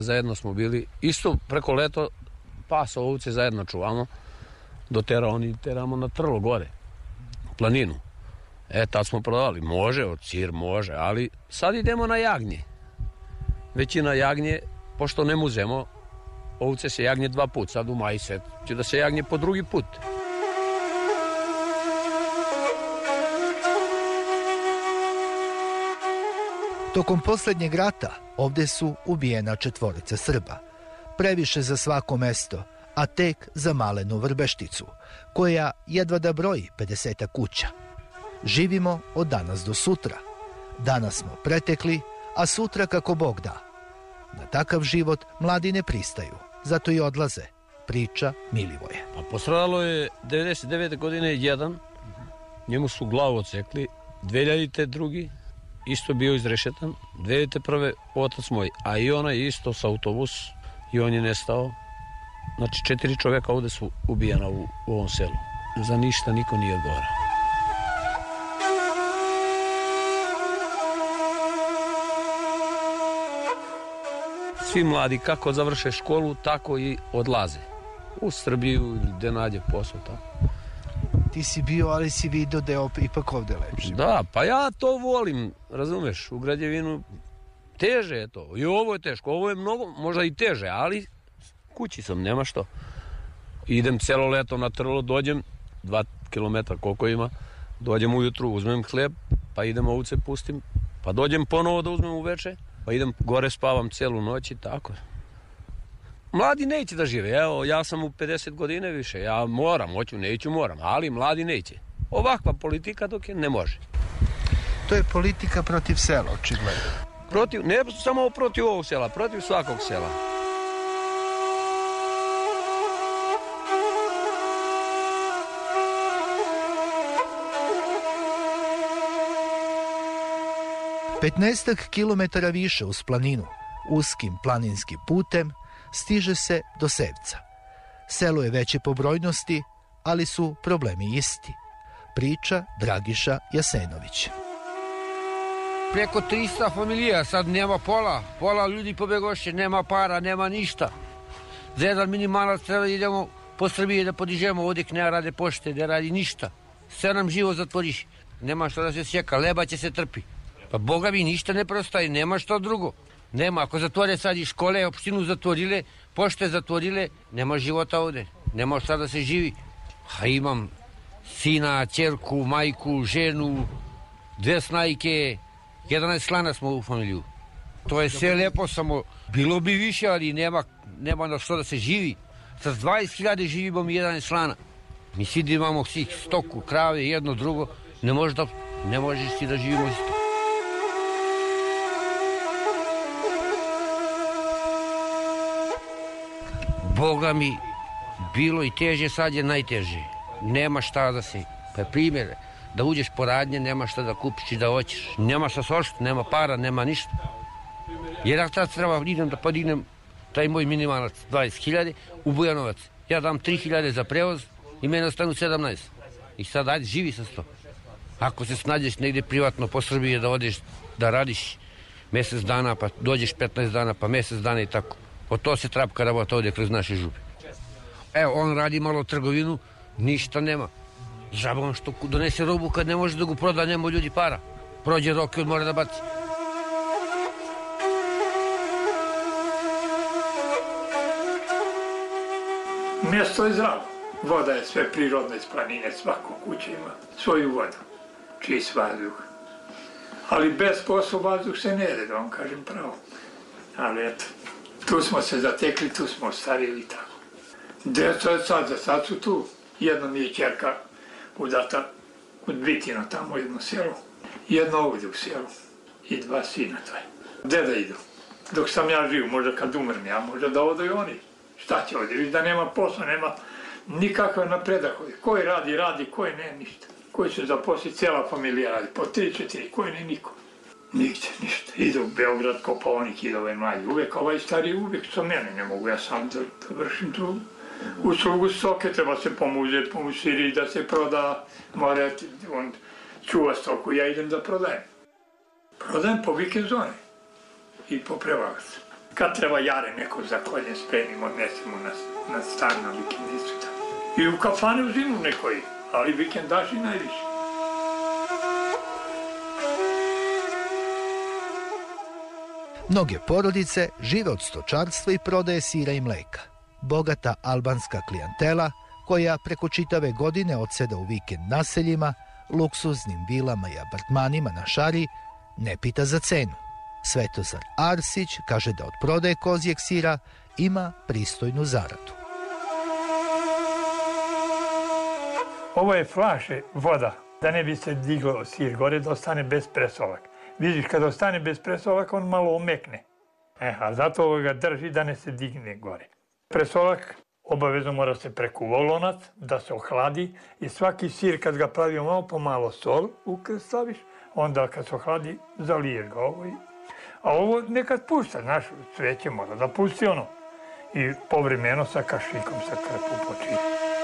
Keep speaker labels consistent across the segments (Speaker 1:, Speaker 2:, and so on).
Speaker 1: Zajedno smo bili, isto preko leto pas, ovce zajedno čuvamo, do Teroni teramo na Trlo gore, planinu. Tad smo prodali, može, od sir može, ali sad idemo na jagnje. Većina jagnje, pošto ne muzemo, ovce se jagnje 2 put, sad u maju će da se jagnje po 2. put.
Speaker 2: Tokom posljednjeg rata ovdje su ubijena 4 Srba. Previše za svako mesto, a tek za malenu Vrbešticu, koja jedva da broji 50 kuća. Živimo od danas do sutra. Danas smo pretekli, a sutra kako Bog da. Na takav život mladi ne pristaju, zato i odlaze, priča Milivoje.
Speaker 1: Pa postradalo je 99. godine jedan, njemu su glavu odsekli, 2000. drugi, isto bio izrešetan, 2001. otac moj, a i onaj isto sa autobus i on je nestao. Znači 4 čoveka ovde su ubijena u ovom selu. Za ništa niko nije odgovarao. Svi mladi kako završe školu, tako i odlaze. U Srbiju ili gde nađe posao, tako.
Speaker 2: Ti si bio, ali si vidio da je ipak ovde lepše.
Speaker 1: Da, pa ja to volim, razumeš, u građevinu teže je to. I ovo je teško, ovo je mnogo, možda i teže, ali kući sam, nema što. Idem celo leto na Trlo, dođem, 2 kilometra koliko ima, dođem ujutru, uzmem hleb, pa idem ovce pustim, pa dođem ponovo da uzmem uveče, pa idem gore, spavam celu noć i tako. Mladi neće da žive, evo, ja sam u 50 godina više, ja moram, hoću, neću, moram, ali mladi neće. Ovakva politika dok je ne može.
Speaker 2: To je politika protiv sela, očigledno.
Speaker 1: Protiv, ne samo protiv ovog sela, protiv svakog sela.
Speaker 2: Petnaestak kilometara više uz planinu, uskim planinskim putem, stiže se do Sevca. Selo je veće po brojnosti, ali su problemi isti. Priča Dragiša Jasenović.
Speaker 3: Preko 300 familija, sad nema pola ljudi pobegoše, nema para, nema ništa. Za jedan minimalac treba idemo po Srbiji da podižemo, ovdje ne rade pošte, ne radi ništa. Sve nam živo zatvoriš, nema što da se sjeka, leba će se trpi. Pa Boga mi ništa ne prostaje, nema što drugo. Nema, ako zatvore sad i škole, opštinu zatvorile, pošte zatvorile, nema života ovde, nema šta da se živi. A imam sina, ćerku, majku, ženu, 2 snajke, 11 slana smo u familiju. To je sve lepo, samo bilo bi više, ali nema na što da se živi. Sa 20.000 živimo mi 11 slana. Mi svi da imamo stoku, krave, jedno, drugo, ne možeš ti da živimo isto. Boga mi, bilo i teže, sad je najteže. Nema šta da se... Pa primjer, da uđeš po radnje, nema šta da kupiš i da hoćeš. Nema šta sošti, nema para, nema ništa. Jer ja sad treba idem da podignem taj moj minimalac 20.000 u Bujanovac. Ja dam 3.000 za prevoz i mene ostanu 17. I sad ajde, živi sa to. Ako se snađeš negdje privatno po Srbiji da odeš da radiš mjesec dana, pa dođeš 15 dana, pa mjesec dana i tako. Od to se trapka rabota ovdje kroz naše župe. Evo, on radi malo trgovinu, ništa nema. Žabom što donese robu kad ne može da ga proda, nema ljudi para. Prođe rok i on mora da baci.
Speaker 4: Mjesto je zdravo. Voda je sve prirodna iz planine, svako kuće ima svoju vodu, čist vazduh. Ali bez posla vazduh se ne jede, da vam kažem pravo. Ali eto, tu smo se zatekli, tu smo ostarili tako. Djeca je sad su tu. Jedna mi je ćerka udata od Bitina, tamo jedno selo. Jedna ovdje u selu i 2 sina tvoje. Gde da idu? Dok sam ja živ, možda kad umrem ja, možda da odu i oni. Šta će ovdje? Viš da nema posla, nema nikakva napredak ovdje. Koji radi, koji ne, ništa. Koji će zaposliti, cijela familija radi, po 3-4, koji ne, niko. Nigde, ništa. Idu u Beograd, Kopaonik, ide ovaj mlađi. Uvijek ovaj stariji, uvijek sa mene, ne mogu ja sam da vršim tu uslugu stoke, treba se pomuzeti, pomusiri, da se proda, mora, on čuva stoku, ja idem da prodajem. Prodajem po vikend zone i po prevagac. Kad treba jare neko za kolje spremimo, odnesemo na stan, na vikendicu. I u kafane u zimu nekoji, ali vikendaši najviše.
Speaker 2: Mnoge porodice žive od stočarstva i prodaje sira i mleka. Bogata albanska klijentela, koja preko čitave godine odseda u vikend naseljima, luksuznim vilama i apartmanima na šari, ne pita za cenu. Svetozar Arsić kaže da od prodaje kozjeg sira ima pristojnu zaradu.
Speaker 4: Ovo je flaše voda, da ne bi se diglo sir gore, da ostane bez presolaka. Vidiš, kada ostane bez presolaka, on malo omekne. A zato ovo ga drži da ne se digne gore. Presolak obavezno mora se prekuva u lonac, da se ohladi i svaki sir kad ga pravimo malo po malo sol staviš, onda kad se ohladi zaliješ ga ovo. A ovo nekad pušta, znaš, cveće mora da pusti ono. I povremeno sa kašikom se krpu počini.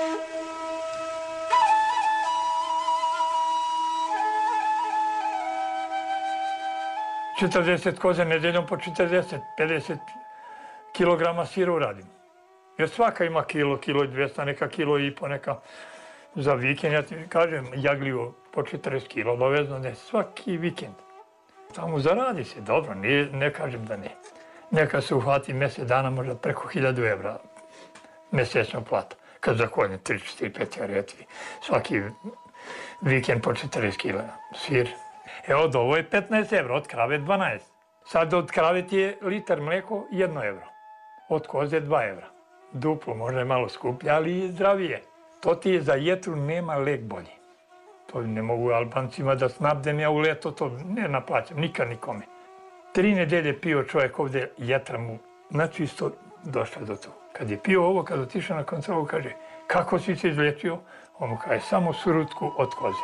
Speaker 4: Četrdeset koze nedeljom po 40-50 kilograma sira uradimo. Jer svaka ima kilo, kilo i 200, neka kilo i po, neka za vikend. Ja ti kažem, jagljivo po 40 kilo, obavezno ne, svaki vikend. Tamo zaradi se, dobro, ne kažem da ne. Neka se uhvati mjesec dana, možda preko 1000 evra mjesečno plata. Kad zakoljem 3-4-5 jaretvi, svaki vikend po 40 kila sir. Evo, ovo je 15 evra, od krave 12. Sad od krave ti je litar mlijeko 1 evro, od koze 2 evra. Duplo, možda je malo skuplje, ali i zdravije. To ti je za jetru, nema lek bolji. To ne mogu Albancima da snabdem ja u leto, to ne naplaćam, nikad nikome. 3 nedelje pio čovjek ovdje, jetra mu, znači isto došla do toga. Kad je pio ovo, kad otišao na kontrolu, kaže, kako si se izliječio? On mu kaže, samo surutku od koze.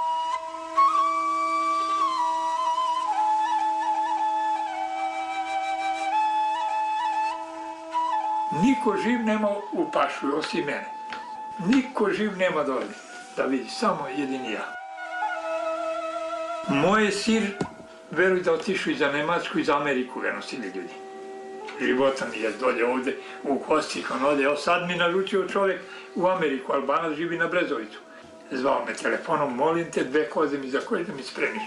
Speaker 4: Niko živ nema u pašu, osim mene. Niko živ nema dole, da vidi, samo jedini ja. Moje sir, veruj da otišu i za Nemačku i za Ameriku ga nosili ljudi. Života mi je dolje ovde, u Kostih, on ode. Evo sad mi naručio čovjek u Ameriku, Albanac, živi na Brezovicu. Zvao me telefonom, molim te, 2 koze mi za koje da mi spremiš.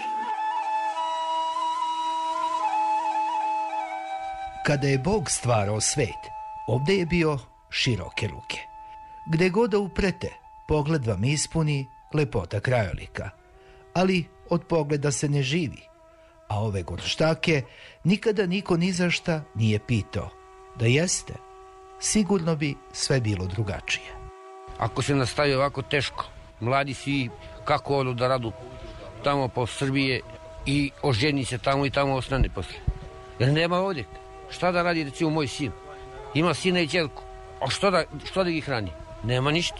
Speaker 2: Kada je Bog stvarao svet, ovdje je bio široke ruke. Gde god da uprete, pogled vam ispuni lepota krajolika. Ali od pogleda se ne živi. A ove gorštake nikada niko ni za šta nije pitao. Da jeste, sigurno bi sve bilo drugačije.
Speaker 3: Ako se nastavi ovako teško, mladi svi kako odu da radu tamo po Srbije i oženi se tamo i tamo ostane posle. Jer nema ovdje. Šta da radi, recimo, moj sin? Ima sina i ćerku. A što da ih hrani? Nema ništa.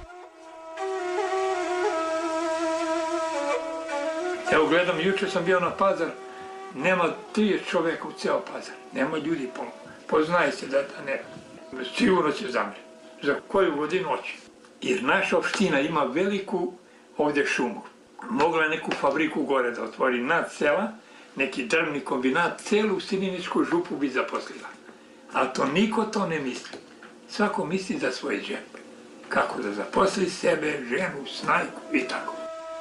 Speaker 4: Evo gledam, juče sam bio na pazar, nema 30 čovjeka u ceo pazar. Nema ljudi, poznaje se da nema. Sigurno će zamre. Za koju godinu oči. Jer naša opština ima veliku ovdje šumu. Mogla je neku fabriku gore da otvori nad sela, neki drvni kombinat, celu Sininičku župu bi zaposlila. A to niko to ne misli. Svako misli za svoj džep. Kako da zaposli sebe, ženu, snajku i tako.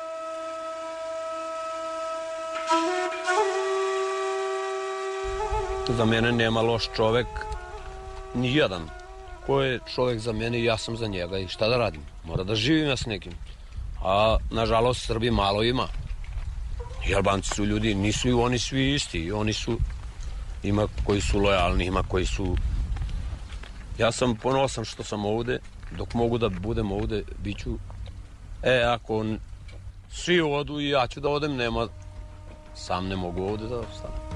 Speaker 1: Za mene nema loš čovek, ni jedan. Ko je čovek za mene i ja sam za njega i šta da radim? Mora da živim ja s nekim. A nažalost Srbi malo ima. I Albanci su ljudi, nisu i oni svi isti. Oni su, ima koji su lojalni, ima koji su... Ja sam ponosan što sam ovde, dok mogu da budem ovde, bit ću... Ako svi odu i ja ću da odem, nema... Sam ne mogu ovde da ostanem.